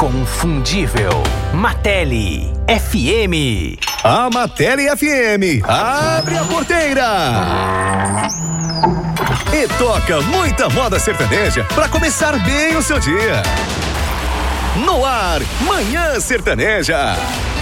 inconfundível. Martelli FM. A Martelli FM abre a porteira e toca muita moda sertaneja para começar bem o seu dia. No ar, Manhã Sertaneja.